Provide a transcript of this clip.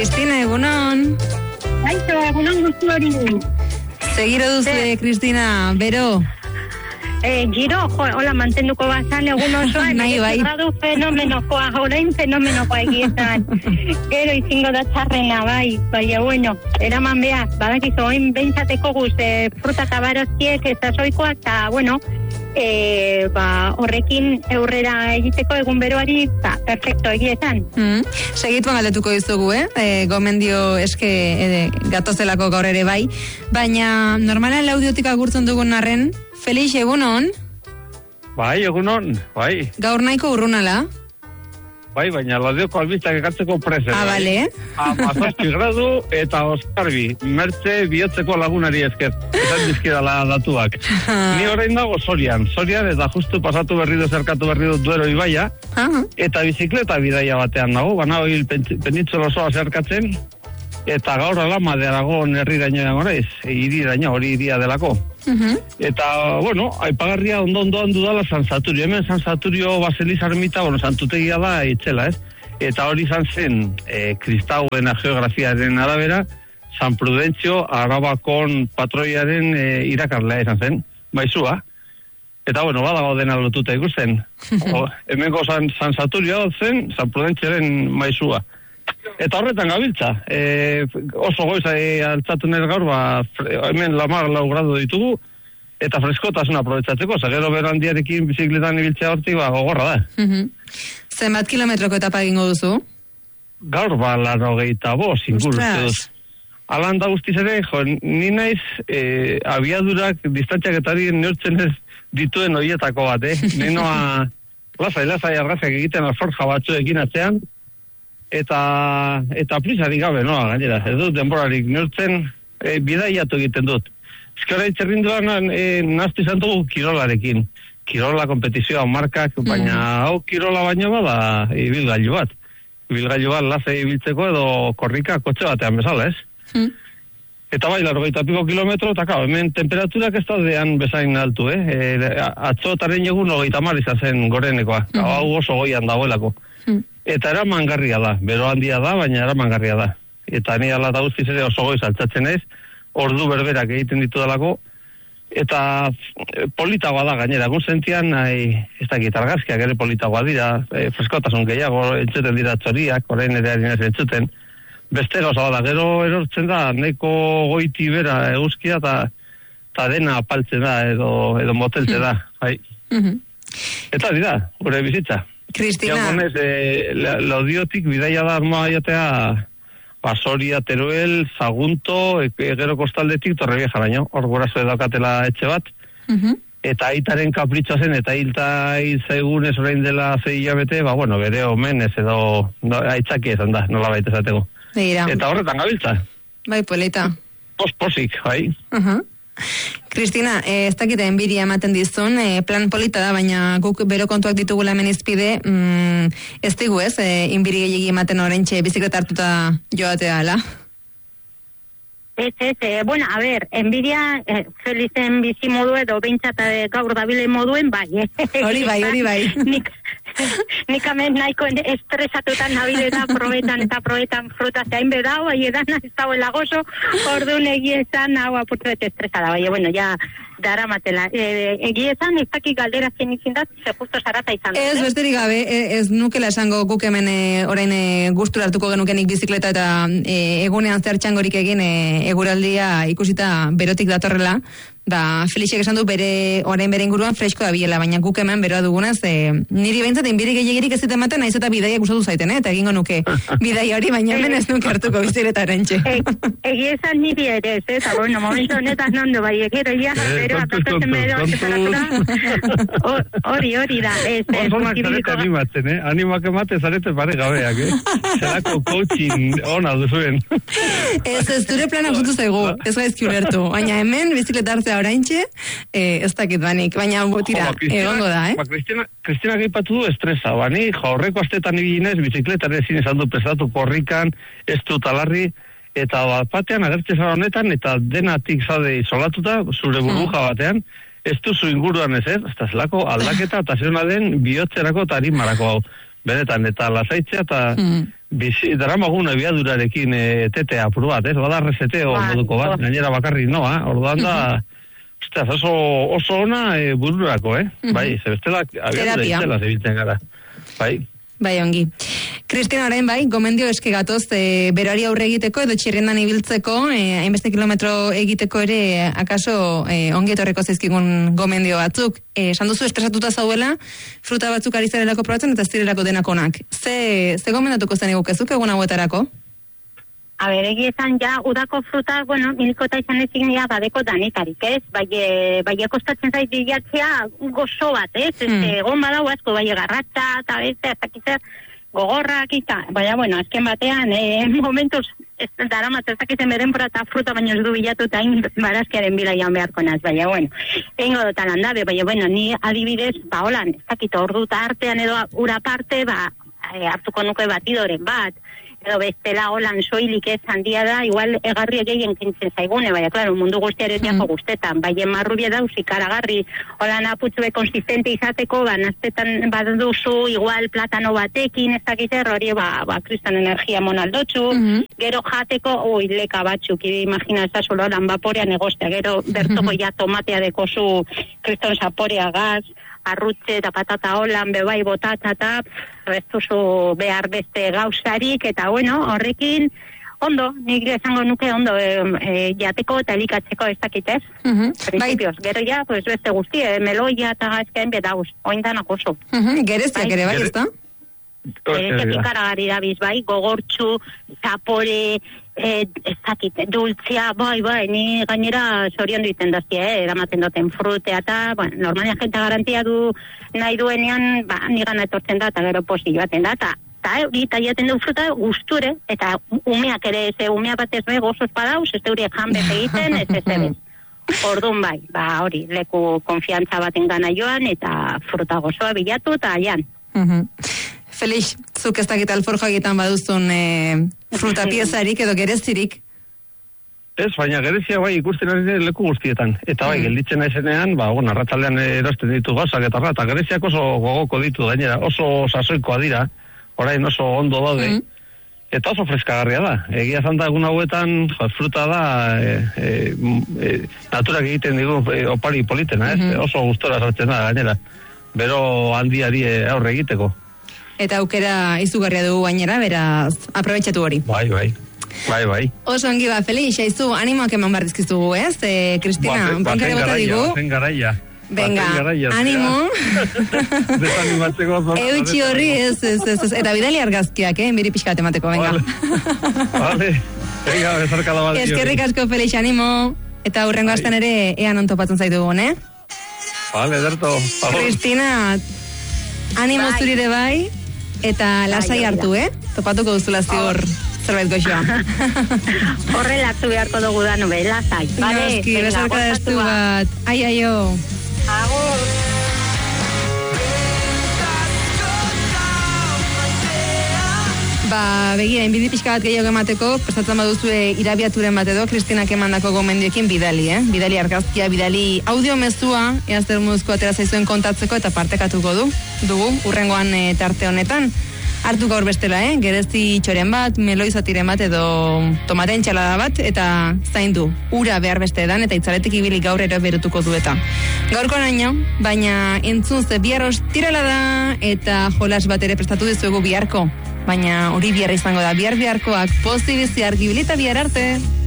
Cristina, egunon. Aito, egunon guzti hori. Segiro duzu, Cristina, bero? Giro, hola, mantenduko bazan egun osoa, nahi bai. gradu fenomenokoa, orain fenomenokoa egietan. Gero izingo da txarrena, bai, bueno, eraman behar, badakizu, oin behintzateko guz, fruta eta barozkiek, ez azoikoak, eta, bueno, horrekin aurrera egiteko egun beroari, perfecto, egietan. Segituan galdetuko dizugu, gomendio eske gatozelako gaur ere bai, baina normalan laudiotik agurtzen dugun arren, Felix, egunon? Bai, egunon, bai. Gaur nahiko urrunala? Bai, baina laudioko albistak ekartzeko presen. Bale. 17 gradu eta Oskarbi, mertze bihotzeko lagunari esker. Esan dizkidala datuak. Ni orain dago Sorian eta justu pasatu zerkatu berri dut Duero ibaia, eta bizikleta bidaia batean nago, banago hil penintxola osoa zerkatzen, eta gaur alama de Aragon herriraino egorez, iriraino, hori iria delako. Eta, bueno, aipagarria ondo-ondoan dudala San Saturio. Hemen San Saturio Baselis Armita, santutegia da itxela, ez? Eta hori izan zen, kristauen geografiaren arabera, San Prudentzio Arabakon patroiaren irakarlea izan zen, maizua. Eta, bueno, badago dena lotuta ikusten. Hemengo San Saturio zen, San Prudentzioaren maizua. Eta horretan gabiltza, oso goiz altzatu nire gaur, hemen 14 gradu ditugu, eta freskotasun aprobetsatzeko, gero berandiarekin bizikletan ibiltzea hortik, gogorra da. Zenbat kilometroko etapa egingo duzu? Gaur, 85 inguru. Alan da guztiz ere, ni naiz abiadurak distantziaketari neurtzen ez dituen horietako bat, Ninoa lasai argazak egiten alforja batzuekin atzean, eta prisarik gabe, gainera, ez dut denborarik neurtzen, bidaiatu egiten dut. Ezkara itxerrinduan naztu izan dugu kirolarekin. Kirola, kompetizioa, markak, baina hau kirola baino bada ibilgailu bat. Ibilgailu bat lasai ibiltzeko edo korrika kotxe batean bezala, ez? Eta bai, 80 piko kilometro, eta hemen temperaturak ez daudean bezain altu, Atzotaren egun 30 izan zen gorenekoa, hau oso goian dagoelako. Eta eramangarria da, bero handia da, baina eramangarria da. Eta ni ala da guztiz ere oso goiz altzatzen ez, ordu berberak egiten ditu dalako, eta politagoa da gainera, egun sentian, ez dakit argazkiak ere politagoa dira, freskotasun gehiago, entzuten dira txoriak, orain ere harinez entzuten, beste gauza bada, gero erortzen da, neko goiti bera eguzkia, eta dena apaltzen da, edo moteltzen da, bai. Eta dira, gure bizitza. Cristina. Jamonez, laudiotik bidaia da armoa jatea Basoria, Teruel, Sagunto, gero kostaldetik Torrevieja baino, hor guraso daukatela etxe bat, eta aitaren kapritxoa zen, eta hil zaigunez orain dela 6 hilabete, bueno, bere omenez edo aitzaki esan da, nola baita esateko. Eta horretan gabiltza. Bai, polita. Posik, bai. Cristina, ez dakite enbidia ematen dizun, plan polita da, baina guk bero kontuak ditugula hemen izpide, ez digu ez, inbiri gehiagi ematen orentxe bizikleta hartuta joatea, ala? Bueno, a ver, enbidia Felizen bizi modu edo behintzat gaur dabile moduen, bai. Hori bai. Nik hemen nahiko estresatutan nabide da probetan fruta zein bedau, edan ez dauela gozo, orduan egiezan hau apurtu estresada, bai, bueno, ja daramatela. Egiezan, ez dakik galdera zen izindat, justo zarata izan. Ez, besterik gabe, ez nukela esango guk hemen orain gustura hartuko genukenik bizikleta eta egunean zer txangorik egin eguraldia ikusita berotik datorrela, Felixek esan du orain bere inguruan fresko da bilela, baina guk hemen beroa dugunaz, niri behintzat inbiri gehiagirik ez zita ematen, naiz eta bidaia gustatu zaiten, eta egingo nuke bidaia hori, baina hemen ez nuke hartuko bizikleta erentxe. Egiezan niri ere, eta bueno, momentu honetan nondo, bai, egero, beroa, katatzen beroa, hori da, Orzonak zarete animatzen, animak emate zarete pare gabeak, Zerako coaching ona duzuen. Ez dure planak gutu zaigu, ez gaizki ulertu, baina hemen bizikleta hartzea oraintxe, ez dakit banik, baina tira, egongo da, Cristina gaipatu du estresa, bani, horreko astetan ibilinez, bizikletaren ezin esan du pesatu korrikan, ez du talarri, eta batean agertze zara honetan, eta denatik zaude isolatuta, zure burbuja batean, ez duzu inguruan ez zelako aldaketa eta zerona den bihotzerako eta harimarako hau. Benetan, eta lasaitzea eta daramagun abiadurarekin etetea apur bat, bada reseteo moduko bat, gainera bakarrik noa, orduan da, oso ona bururako, bai, zebestela abiadura izela zebiltzen gara, bai. Bai, ongi. Kristina, orain bai, gomendio eske gatoz berari aurre egiteko edo txirrendan ibiltzeko, hainbeste kilometro egiteko ere akaso ongi etorreko zaizkigun gomendio batzuk. Esan duzu estresatuta zauela, fruta batzuk ari zarelako probatzen eta ez direlako denakonak. Ze gomendatuko zen egukezuk egun hauetarako? A ber, egietan ja, udako fruta, minikota izan ezin nira badeko danetarik, ez? Bai, kostatzen zait bilatzea gozo bat, ez? Egon badau asko, bai, garratza, eta beste, azakitzer, gogorrak, eta, baina, azken batean, momentuz, daramat, ezakitzen berenpora eta fruta, baina ez du bilatu eta barazkiaren bilaian beharko naz, baina, egingo dotan handabe, baina, ni adibidez, holan, ezakit, orduta artean edo ura parte, hartuko nuke batidoren bat, edo bestela holan soilik ez handia da, igual egarri egin kintzen zaigune, baina, klaro, mundu guztiaren diako guztetan, baina marrubia dauz ikaragarri, holan aputzue konsistente izateko, naztetan baduzu, igual platano batekin, ez dakiter, hori, kristan energia monaldotxu, gero jateko, leka batzuk, imagina ez da zulo holan vaporean egostea, gero bertoko ja tomatea dekozu kriston zaporea gaz, arrutxe eta patata holan, bebai botata eta ez duzu behar beste gauzarik, eta horrekin ondo, nik esango nuke ondo jateko eta elikatzeko ez dakitez. Principios, gero ja, beste guzti, meloia eta gazkean bedauz, oindanak oso. Gereztiak ere bai, ez da? Gereztiak ikaragarri dabiz, bai, gogortxu, zapore, ez dakit, dultzia, bai, ni gainera zorion duiten dazia, eramaten duten frutea eta, normalia jenta garantia du nahi duenean, ni gana etortzen da, eta gero posi joaten da, eta jaten du fruta gusture, eta umeak ere, umea bat ez gozoz badauz, ez deuriek janbez egiten, ez ebez. Orduan bai, hori, leku konfiantza baten gana joan, eta fruta gozoa bilatu, eta alian. Felix, zuk ez dakit alforja egiten baduzun fruta piezarik edo gerezirik? Ez, baina gerezia bai ikusten ari leku guztietan. Eta bai, gelditzen aizenean, arratsaldean erosten ditu gauzak eta gereziak oso gogoko ditu gainera, oso sasoikoa dira, orain oso ondo daude, eta oso freskagarria da. Egia zanta egun hauetan, fruta da, naturak egiten digu opari politena, oso gustora sartzen da gainera, bero handiari aurre egiteko. Eta aukera izugarria dugu gainera, beraz, aprobetxatu hori. Bai. Oso ongi Felix, aizu, animoak eman bardizkizugu, ez? Kristina, bankare bota digu. Baten garaia. Venga, animo. Desanimatzeko. Eutxi horri, ez. Eta bidali argazkiak, biri pixka bat emateko, venga. Vale. Venga, bezarka da bat. Eskerrik asko, Felix, animo. Eta hurrengo astan ere, ean ontopatzen zaitugun, Vale, derto. Kristina, animo zurire bai, eta lasai hartu, Topatuko duzula zior zerbait goxoa. Horrela hartu beharko dugu da nube, lasai. Noski, besarka destu bat. Aio. Agur. Begira, inbidi pixka bat gehiago emateko, prestatzen baduzue irabiaturen bat edo, Kristinak emandako gomendioekin bidali, Bidali argazkia, bidali audio mezua, eazter muzko atera zaizuen kontatzeko eta partekatuko dugu, urrengoan tarte honetan. Hartu gaur bestela, gerezi txoren bat, meloizatiren bat edo tomaten txalada bat, eta zaindu, ura behar beste edan, eta itzaletik ibilik gaur ero berutuko du eta. Gaurko naino, baina entzun ze bihar ostirala da, eta jolas bat ere prestatu dizuegu biharko. Baina hori biharra izango da, biharkoak pozi bizi argibilita bihar arte.